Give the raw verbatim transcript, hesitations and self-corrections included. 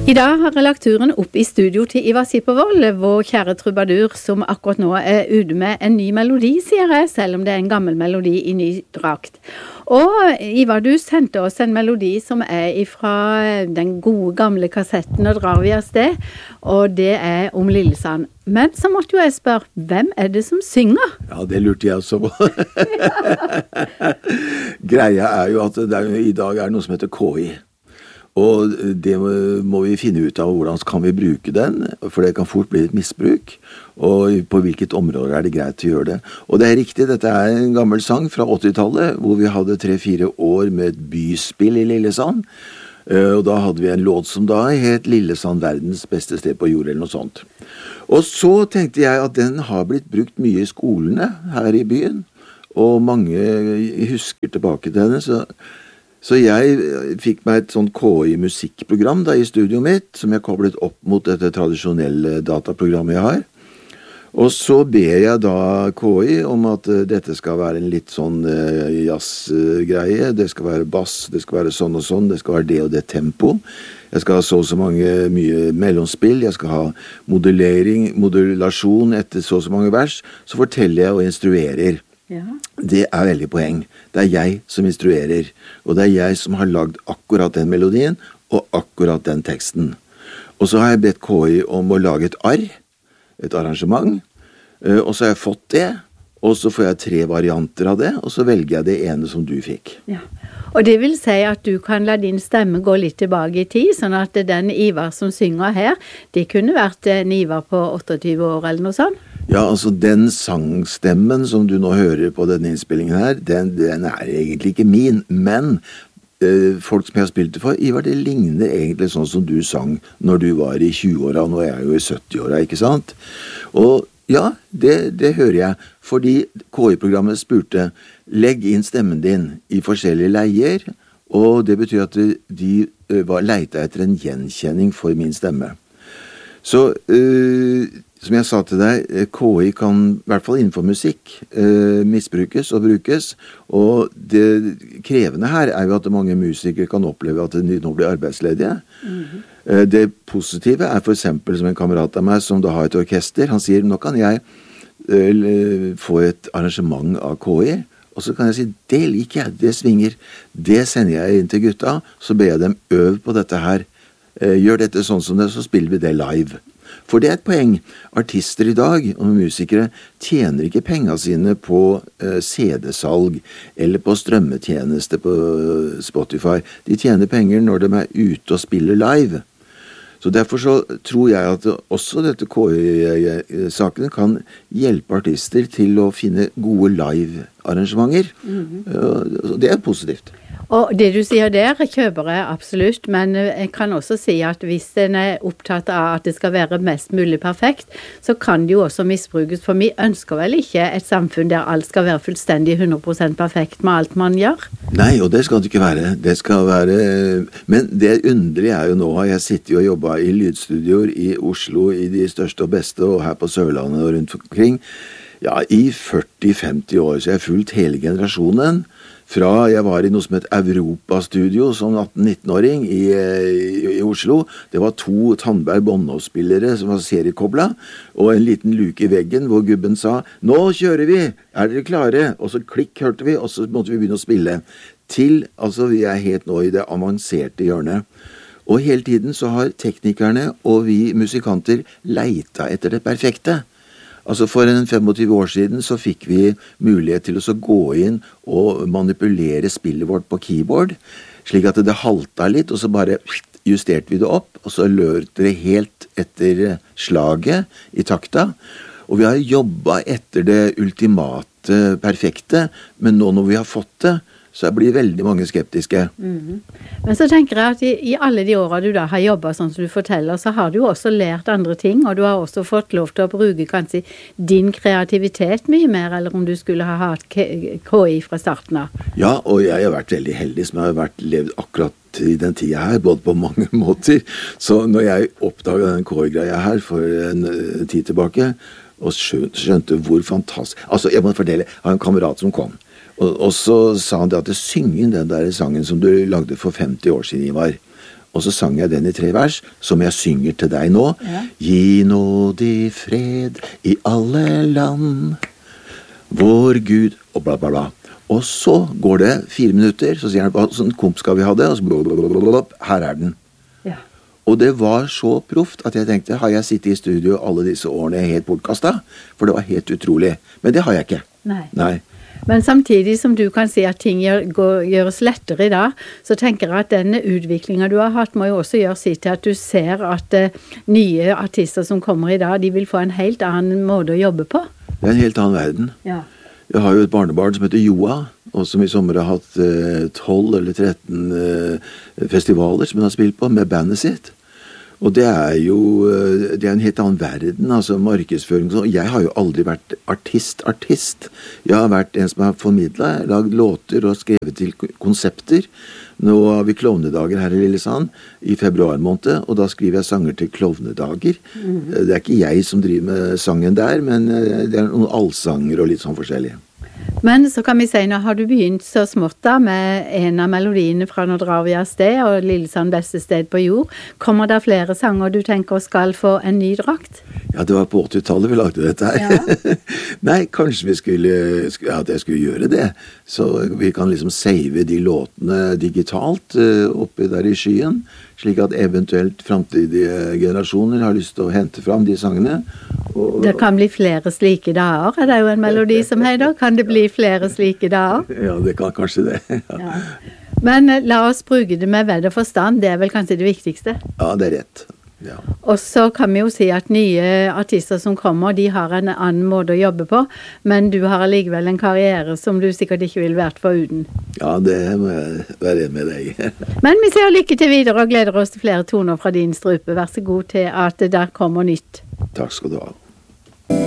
I dag har jeg lagt turen opp i studio til Ivar Skippervold, vår kjære trubadur, som akkurat nå er ute med en ny melodi, sier jeg, selv om det er en gammel melodi i ny drakt. Og Ivar, du sendte oss en melodi som er fra den gode gamle kassetten, og drar vi av sted, og det er om Lillesand. Men så måtte jo jeg spørre, hvem er det som synger? Ja, det lurte jeg også på. Greia er jo at det er, i dag er noe som heter K I. Og det må vi finne ut av hvordan kan vi bruke den, for det kan fort bli et misbruk, og på hvilket område er det greit å gjøre det. Og det er riktig, dette er en gammel sang fra åttitallet, hvor vi hadde tre-fire år med et byspill i Lillesand, og da hadde vi en låt som da het Lillesand, verdens beste sted på jord, eller noe sånt. Og så tenkte jeg at den har blitt brukt mye i skolene her i byen, og mange husker tilbake til henne, så Så jeg fikk meg et sånt K I-musikkprogram da i studioet mitt, som jeg koblet opp mot dette tradisjonelle dataprogrammet jeg har. Og så ber jeg da K I om at uh, dette skal være en litt sånn uh, jazzgreie, det skal være bass, det skal være sånn og sånn, det skal være det og det tempo. Jeg skal ha så og så mange, mye mellomspill, jeg skal ha modulering, modulasjon etter så og så mange vers, så forteller jeg og instruerer. Ja. Det er veldig poeng. Det er jeg som instruerer, og det er jeg som har lagd akkurat den melodien og akkurat den teksten. Og så har jeg bedt K I om å lage et arr, et arrangement, og så har jeg fått det, og så får jeg tre varianter av det, og så velger jeg det ene som du fikk. Ja. Og det vil si at du kan la din stemme gå litt tilbake i tid, sånn at den Ivar som synger her, det kunne vært en Ivar på åttiåtte år eller noe sånt? Ja, altså den sangstemmen som du nå hører på denne innspillingen her, den, den er egentlig ikke min, men øh, folk som jeg har spilt det for, Ivar, det ligner egentlig sånn som du sang når du var i tjue-åra, nå er jeg jo i sytti-åra, ikke sant? Og ja, det, det hører jeg, fordi K I-programmet spurte, legg inn stemmen din i forskjellige leier, og det betyr at de øh, leita etter en gjenkjenning for min stemme. Så øh, som jeg sa til deg, K I kan, i hvert fall innenfor musikk, eh, misbrukes og brukes, og det krevende her er jo at mange musikere kan oppleve at de nå blir arbeidsledige. Mm-hmm. Eh, det positive er for eksempel som en kamerat av meg som da har et orkester, han sier, nå kan jeg eh, få et arrangement av K I, og så kan jeg si, det liker jeg, det svinger, det sender jeg inn til gutta, så ber jeg dem øve på dette her, eh, gjør dette sånn som det, så spiller vi det live. For det er et poeng. Artister i dag, og musikere, tjener ikke pengene sine på uh, C D-salg eller på strømmetjeneste på Spotify. De tjener penger når de er ute og spiller live. Så derfor så tror jeg at også dette K I-saken kan hjelpe artister til å finne gode live-arrangementer. Mm-hmm. Uh, det er positivt. Og det du sier der, kjøper jeg absolutt, men jeg kan også si at hvis en er opptatt av at det skal være mest mulig perfekt, så kan det jo også misbrukes, for vi ønsker vel ikke et samfunn der alt skal være fullstendig hundre prosent perfekt med alt man gjør? Nei, og det skal det ikke være. Det skal være, men det underlige er jo nå, jeg sitter og jobber i lydstudioer i Oslo, i de største og beste, og her på Sørlandet og rundt omkring, ja, i førti til femti år, så jeg har fulgt hele generasjonen. Fra jeg var i noe som het Europa-studio som atten-nitten-åring i, i, i Oslo. Det var to Tandberg Bonnov-spillere som var seriekoblet, og en liten luke i veggen hvor gubben sa, nå kjører vi, er dere klare? Og så klikk hørte vi, og så måtte vi begynne å spille. Til, altså vi er helt nå i det avanserte hjørnet. Og hele tiden så har teknikerne og vi musikanter leita etter det perfekte. Altså for en tjuefem år siden så fikk vi mulighet til å gå inn og manipulere spillet vårt på keyboard, slik at det halta litt, og så bare justerte vi det opp, og så lørte det helt etter slaget i takta. Og vi har jobbet etter det ultimate perfekte, men nå når vi har fått det, så blir veldig mange skeptiske. Mm-hmm. Men så tenker jeg at i, i alle de årene du da har jobbet sånn som du forteller, så har du også lært andre ting, og du har også fått lov til å bruke kanskje din kreativitet mye mer, eller om du skulle ha hatt K I fra starten av. Ja, og jeg har vært veldig heldig som har vært levd akkurat i den tida her, både på mange måter. Så når jeg oppdaget den K I-greia her for en, en tid tilbake, og skjønte, skjønte hvor fantastisk... Altså, jeg må fortelle, jeg har en kamerat som kom, Og, og så sa han det at det synger den der sangen som du lagde for femti år siden, Ivar. Og så sang jeg den i tre vers, som jeg synger til deg nå. Ja. Gi nådig fred i alle land, vår Gud, og bla bla bla. Og så går det fire minutter, så sier han, hva sånn komp skal vi ha det? Og så blablabla, her er den. Ja. Og det var så proft at jeg tenkte, har jeg sittet i studio alle disse årene helt bortkastet? For det var helt utrolig. Men det har jeg ikke. Nei. Nei. Men samtidig som du kan si at ting gjør, går, gjøres lettere i dag, så tenker jeg at denne utviklingen du har hatt må jo også gjøre sitt til at du ser at uh, nye artister som kommer i dag, de vil få en helt annen måte å jobbe på. Det er en helt annen verden. Ja. Jeg har jo et barnebarn som heter Joa, og som i sommer har hatt tolv uh, eller tretten uh, festivaler som han har spilt på med bandet sitt. Og det er jo det er en helt annen verden, altså markedsføring. Jeg har jo aldri vært artist-artist. Jeg har vært en som har formidlet, lagd låter og skrevet til konsepter. Nå har vi klovnedager her i Lillesand i februar måned, og da skriver jeg sanger til klovnedager. Mm. Det er ikke jeg som driver med sangen der, men det er noen allsanger og litt sånn forskjellige. Men så kan vi si, nå har du begynt så smått da med en av melodiene fra Nå drar vi av sted, og Lillesand beste sted på jord. Kommer det flere sanger du tenker skal få en ny drakt? Ja, det var på åttitallet vi lagde dette her. Ja. Nei, kanskje vi skulle, ja, at jeg skulle gjøre det. Så vi kan liksom save de låtene digitalt uh, oppe der i skyen, slik at eventuelt fremtidige generasjoner har lyst til å hente fram de sangene. Og, det kan bli flere slike dager, er det jo en melodi som heter. Kan det bli flere slike dager? Ja, det kan kanskje det. Ja. Ja. Men uh, la oss bruke det med vedd og forstand, det er vel kanskje det viktigste? Ja, det er rett. Ja. Og så kan vi jo si at nye artister som kommer, de har en annen måte å jobbe på, men du har allikevel en karriere som du sikkert ikke vil vært foruten. Ja, det må jeg være med deg. Men vi ser lykke til videre og gleder oss til flere toner fra din strupe. Vær så god til at det der kommer nytt. Takk skal du ha.